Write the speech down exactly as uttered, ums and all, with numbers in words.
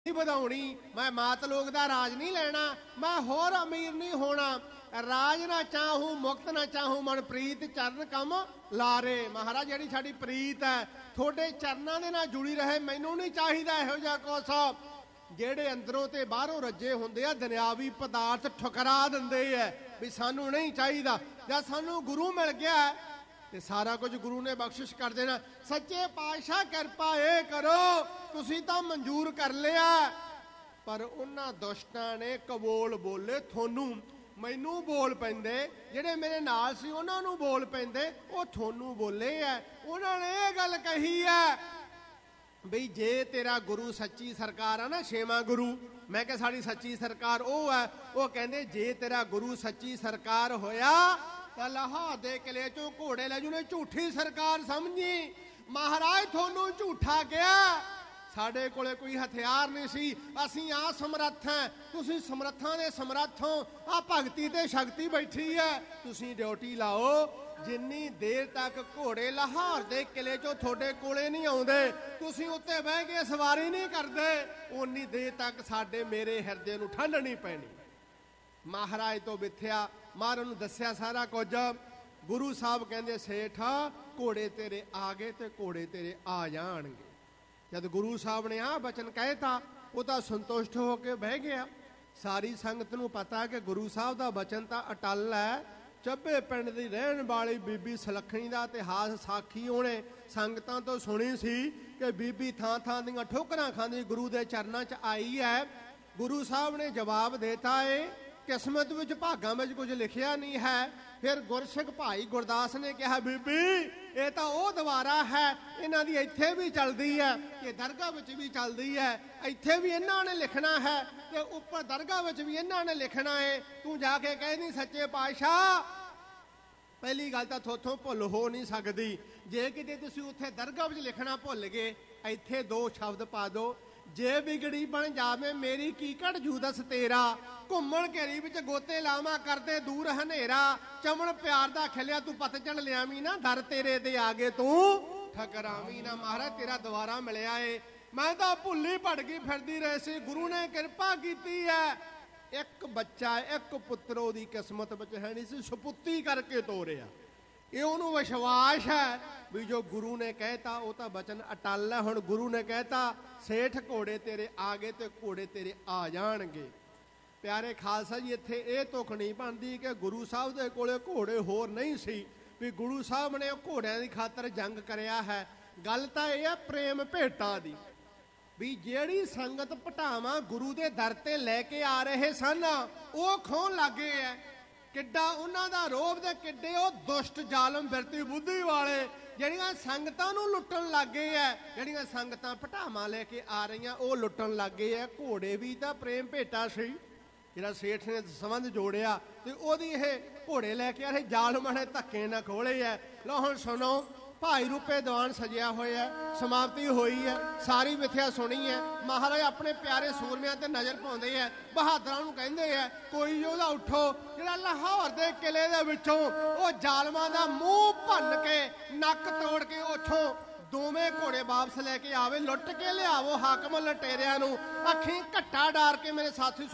नहीं ਵਧਾਉਣੀ मैं मात लोग दा राज नहीं लेना मैं होर अमीर नहीं होना राज ना चाहूं मुक्त ना चाहूं मन प्रीत चरण कम लारे महाराज जी साडी प्रीत है थोड़े चरणों के नाल जुड़ी रहे मैनू नहीं चाहिदा इहो जिहा कुछ ਜਿਹੜੇ अंदरों ते बाहरों रजे हुंदे आ दुनियावी पदार्थ ठुकरा दिंदे आ भी सानू नहीं चाहिदा जद सानू गुरु मिल गया ते सारा कुछ गुरु ने बख्शिश कर देना। सच्चे पातशाह किरपा ये करो तुसी तां मंजूर कर लिया पर उन्हां दुष्टां ने कबोल बोले थोनू मैनू बोल पैंदे ਜਿਹੜੇ मेरे नाल सी उन्हां नू बोल पैंदे वो थोनू बोले है उन्हां ने ये गल कही है बई जे तेरा गुरु सच्ची सरकार है ना छेवां गुरु मैं क्या साड़ी सच्ची सरकार वो है वो कहते जे तेरा गुरु सच्ची सरकार होया तो लाहौर दे किले चो घोड़े ले जूने झूठी सरकार समझी महाराज थोनू झूठा गया साडे कोले कोई हथियार नहीं सी असीं आ समर्थ हैं तुसीं समर्थां दे समर्थ हो आ भगती ते शक्ति बैठी है तुसीं ड्यूटी लाओ जिन्नी देर तक घोड़े लाहौर दे किले चो थोड़े कोले नहीं आउंदे तुसीं उत्ते बह के सवारी नहीं करदे उन्नी देर तक साडे मेरे हिरदे नूं ठंड नहीं पैनी। महाराज तो बिथया महाराज नूं दस्सिया सारा कुछ गुरु साहब कहंदे सेठ घोड़े तेरे आ गए ते घोड़े तेरे आ जाणगे जद गुरु साहब ने आ बचन कहता वो तो संतुष्ट होकर बह गया। सारी संगत नूं पता कि गुरु साहब का बचन तो अटल है ਚੱਬੇ ਪਿੰਡ ਦੀ ਰਹਿਣ ਵਾਲੀ ਬੀਬੀ ਸੁਲੱਖਣੀ ਦਾ ਇਤਿਹਾਸ ਸਾਖੀ ਉਹਨੇ ਸੰਗਤਾਂ ਤੋਂ ਸੁਣੀ ਸੀ ਕਿ ਬੀਬੀ ਥਾਂ ਥਾਂ ਦੀਆਂ ਠੋਕਰਾਂ ਖਾਂਦੀ ਗੁਰੂ ਦੇ ਚਰਨਾਂ 'ਚ ਆਈ ਹੈ। ਗੁਰੂ ਸਾਹਿਬ ਨੇ ਜਵਾਬ ਦੇਤਾ ਏ ਕਿਸਮਤ ਵਿੱਚ ਭਾਗਾਂ ਵਿੱਚ ਕੁਝ ਲਿਖਿਆ ਨਹੀਂ ਹੈ। ਫਿਰ ਗੁਰਸਿੱਖ ਭਾਈ ਗੁਰਦਾਸ ਨੇ ਕਿਹਾ ਬੀਬੀ ਇਹ ਤਾਂ ਉਹ ਦੁਆਰਾ ਹੈ ਇਹਨਾਂ ਦੀ ਇੱਥੇ ਵੀ ਚੱਲਦੀ ਹੈ ਕਿ ਦਰਗਾਹ ਵਿੱਚ ਵੀ ਚੱਲਦੀ ਹੈ ਇੱਥੇ ਵੀ ਇਹਨਾਂ ਨੇ ਲਿਖਣਾ ਹੈ ਤੇ ਉੱਪਰ ਦਰਗਾਹ ਵਿੱਚ ਵੀ ਇਹਨਾਂ ਨੇ ਲਿਖਣਾ ਹੈ ਤੂੰ ਜਾ ਕੇ ਕਹਿ ਨਹੀਂ ਸੱਚੇ ਪਾਤਸ਼ਾਹ ਪਹਿਲੀ ਗੱਲ ਤਾਂ ਥੋਥੋਂ ਭੁੱਲ ਹੋ ਨਹੀਂ ਸਕਦੀ ਜੇ ਕਿਤੇ ਤੁਸੀਂ ਉੱਥੇ ਦਰਗਾਹ ਵਿੱਚ ਲਿਖਣਾ ਭੁੱਲ ਗਏ ਇੱਥੇ ਦੋ ਸ਼ਬਦ ਪਾ ਦਿਓ ਜੇ ਵਿਗੜੀ ਬਣ ਜਾਵੇ ਮੇਰੀ ਕੀ ਘਟ ਜੂ ਦਸ ਤੇਰਾ ਘੁੰਮਣ ਘੇਰੀ ਵਿੱਚ ਗੋਤੇ ਲਾਵਾਂ ਕਰਦੇ ਦੂਰ ਹਨੇਰਾ ਚਮਣ ਪਿਆਰ ਦਾ ਖਿਲਿਆ ਤੂੰ ਪਤਝੜ ਲਿਆਵੀਂ ਨਾ ਦਰ ਤੇਰੇ ਤੇ ਆ ਗਏ ਤੂੰ ਠਕਰਾਵੀਂ ਨਾ ਮਹਾਰਾਜ ਤੇਰਾ ਦੁਆਰਾ ਮਿਲਿਆ ਏ ਮੈਂ ਤਾਂ ਭੁੱਲੀ ਭੜ ਗਈ ਫਿਰਦੀ ਰਹੇ ਸੀ ਗੁਰੂ ਨੇ ਕਿਰਪਾ ਕੀਤੀ ਹੈ ਇੱਕ ਬੱਚਾ ਇੱਕ ਪੁੱਤਰ ਉਹਦੀ ਕਿਸਮਤ ਵਿੱਚ ਹੈ ਨਹੀਂ ਸੀ ਸੁਪੁੱਤੀ ਕਰਕੇ ਤੋਰਿਆ ਇਹ ਉਹਨੂੰ ਵਿਸ਼ਵਾਸ ਹੈ ਵੀ ਜੋ ਗੁਰੂ ਨੇ ਕਹਿਤਾ ਉਹ ਤਾਂ ਬਚਨ ਅਟਲ ਹੈ। ਹੁਣ ਗੁਰੂ ਨੇ ਕਹਿਤਾ ਸੇਠ ਘੋੜੇ ਤੇਰੇ ਆ ਗਏ ਤੇ ਘੋੜੇ ਤੇਰੇ ਆ ਜਾਣਗੇ। ਪਿਆਰੇ ਖਾਲਸਾ ਜੀ ਇੱਥੇ ਇਹ ਤੁਕ ਨਹੀਂ ਬਣਦੀ ਕਿ ਗੁਰੂ ਸਾਹਿਬ ਦੇ ਕੋਲੇ ਘੋੜੇ ਹੋਰ ਨਹੀਂ ਸੀ ਵੀ ਗੁਰੂ ਸਾਹਿਬ ਨੇ ਘੋੜਿਆਂ ਦੀ ਖਾਤਰ ਜੰਗ ਕਰਿਆ ਹੈ। ਗੱਲ ਤਾਂ ਇਹ ਹੈ ਪ੍ਰੇਮ ਭੇਟਾਂ ਦੀ ਵੀ ਜਿਹੜੀ ਸੰਗਤ ਭਟਾਵਾਂ ਗੁਰੂ ਦੇ ਦਰ ਤੇ ਲੈ ਕੇ ਆ ਰਹੇ ਸਨ ਉਹ ਖੋਹਣ ਲੱਗੇ ਹੈ ਕਿੱਡਾ ਉਹਨਾਂ ਦਾ ਰੋਬ ਦੇ ਕਿੱਡੇ ਉਹ ਦੁਸ਼ਟ ਜ਼ਾਲਮ ਬਿਰਤੀ ਬੁੱਧੀ ਵਾਲੇ ਜਿਹੜੀਆਂ ਸੰਗਤਾਂ ਨੂੰ ਲੁੱਟਣ ਲੱਗ ਗਏ ਐ ਜਿਹੜੀਆਂ ਸੰਗਤਾਂ ਭਟਾਵਾਂ ਲੈ ਕੇ ਆ ਰਹੀਆਂ ਉਹ ਲੁੱਟਣ ਲੱਗ ਗਏ ਐ। ਘੋੜੇ ਵੀ ਤਾਂ ਪ੍ਰੇਮ ਭੇਟਾ ਸੀ ਜਿਹੜਾ ਸੇਠ ਨੇ ਸੰਬੰਧ ਜੋੜਿਆ ਤੇ ਉਹਦੀ ਇਹ ਘੋੜੇ ਲੈ ਕੇ ਆ ਰਹੇ ਜ਼ਾਲਮਾਂ ਨੇ ਧੱਕੇ ਨਾ ਖੋਲੇ ਐ। ਲਓ ਹੁਣ ਸੁਣੋ ਭਾਈ ਰੂਪੇ ਦੀਵਾਨ ਸਜਿਆ ਹੋਇਆ ਸਮਾਪਤੀ ਹੋਈ ਹੈ ਸਾਰੀ ਵਿਥਿਆ ਸੁਣੀ ਹੈ। ਮਹਾਰਾਜ ਆਪਣੇ ਪਿਆਰੇ ਸੂਰਮਿਆਂ ਤੇ ਨਜ਼ਰ ਪਾਉਂਦੇ ਹੈ ਬਹਾਦਰਾਂ ਨੂੰ ਕਹਿੰਦੇ ਹੈ ਕੋਈ ਉਹਦਾ ਉੱਠੋ ਜਿਹੜਾ ਲਾਹੌਰ ਦੇ ਕਿਲੇ ਦੇ ਵਿੱਚੋਂ ਉਹ ਜ਼ਾਲਮਾਂ ਦਾ ਮੂੰਹ ਭੰਨ ਕੇ ਨੱਕ ਤੋੜ ਕੇ ਉੱਥੋਂ ਦੋਵੇਂ ਘੋੜੇ ਵਾਪਸ ਲੈ ਕੇ ਆਵੇ ਲੁੱਟ ਕੇ ਲਿਆਵੋ ਹਾਕਮ ਲਟੇਰਿਆਂ ਨੂੰ ਅੱਖੀਂ ਘੱਟਾ ਡਾਰ ਕੇ ਮੇਰੇ ਸਾਥੀ